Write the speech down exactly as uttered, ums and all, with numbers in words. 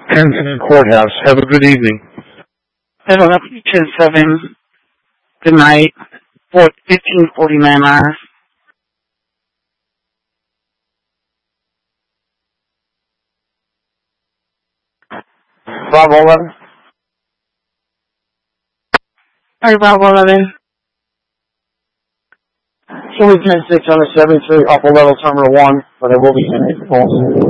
Pennsylvania Courthouse. Have a good evening. Seven up to seven. Good night. Four, fifteen forty-nine hours. Bravo eleven. Sorry, Bravo eleven. Show me ten six on the seven three upper level terminal one, but I will be sending calls.